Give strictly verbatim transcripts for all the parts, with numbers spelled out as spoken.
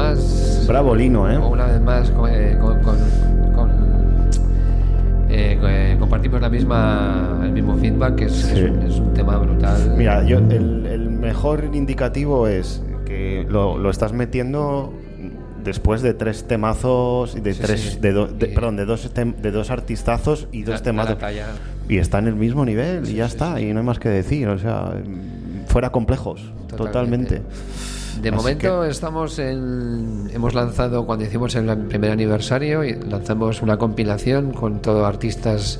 más... Bravo Lino, ¿eh? Una vez más con... Eh, con, con, con eh, eh, compartimos la misma el mismo feedback, que es, sí. es, un, es un tema brutal. Mira, yo el, el mejor indicativo es que lo, lo estás metiendo después de tres temazos de sí, tres sí. De, do, de, perdón de dos tem, de dos artistazos y dos la, temazos y está en el mismo nivel sí, y ya sí, está sí. y no hay más que decir, o sea, fuera complejos. Totalmente, totalmente. De Así momento que... estamos en, hemos lanzado, cuando hicimos el primer aniversario, y lanzamos una compilación con todos artistas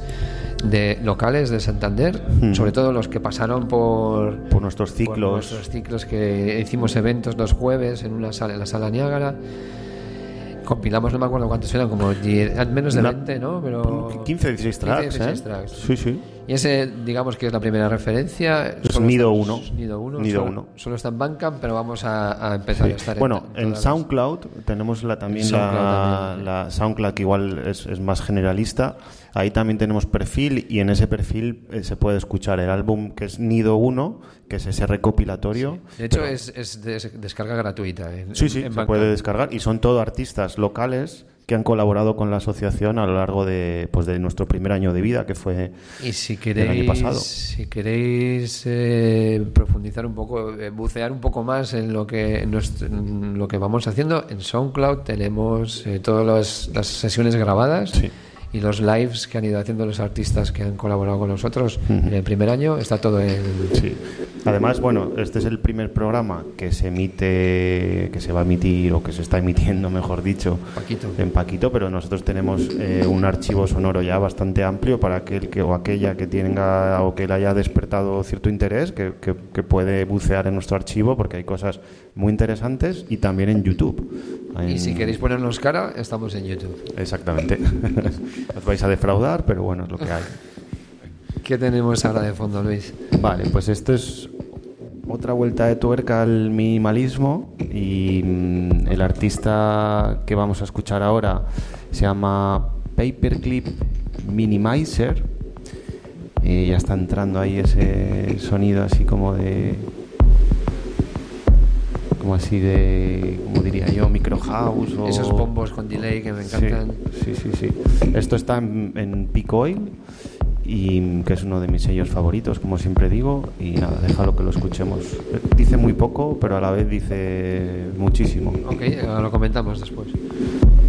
de locales de Santander, mm. sobre todo los que pasaron por, por nuestros ciclos, por nuestros ciclos que hicimos eventos los jueves en una sala, en la sala Niágara. Compilamos, no me acuerdo cuántos eran, como diez, menos de veinte, ¿no? Pero quince, dieciséis tracks, quince, dieciséis ¿eh? tracks. Sí, sí. Y ese, digamos que es la primera referencia. Es Nido uno. Nido uno. Nido solo, uno. Solo está en Bandcamp, pero vamos a, a empezar sí. a estar bueno, en, en, en SoundCloud las... tenemos la, también, SoundCloud la, también la SoundCloud, que igual es, es más generalista. Ahí también tenemos perfil, y en ese perfil eh, se puede escuchar el álbum que es Nido uno, que es ese recopilatorio. Sí. De hecho, pero... es, es de descarga gratuita. En, sí, sí, en se Bandcamp. puede descargar, y son todos artistas locales que han colaborado con la asociación a lo largo de, pues, de nuestro primer año de vida, que fue y si queréis, el año pasado. Si queréis eh, profundizar un poco, eh, bucear un poco más en lo que en nuestro, en lo que vamos haciendo, en SoundCloud tenemos eh, todas las, las sesiones grabadas. Sí. Y los lives que han ido haciendo los artistas que han colaborado con nosotros uh-huh. en el primer año, está todo en... Sí. Además, bueno, este es el primer programa que se emite, que se va a emitir, o que se está emitiendo, mejor dicho, Paquito. en Paquito, pero nosotros tenemos eh, un archivo sonoro ya bastante amplio para aquel que o aquella que tenga o que le haya despertado cierto interés, que, que, que puede bucear en nuestro archivo, porque hay cosas muy interesantes, y también en YouTube. En... Y si queréis ponernos cara, estamos en YouTube. Exactamente. Os vais a defraudar, pero bueno, es lo que hay. ¿Qué tenemos ahora de fondo, Luis? Vale, pues esto es otra vuelta de tuerca al minimalismo, y mmm, el artista que vamos a escuchar ahora se llama Paperclip Minimizer, y ya está entrando ahí ese sonido así como de... como así de, como diría yo, micro house o... esos bombos con delay que me encantan. Sí, sí, sí, sí. Esto está en, en Peak Oil, y que es uno de mis sellos favoritos, como siempre digo, y nada, déjalo que lo escuchemos. Dice muy poco, pero a la vez dice muchísimo. Ok, lo comentamos después.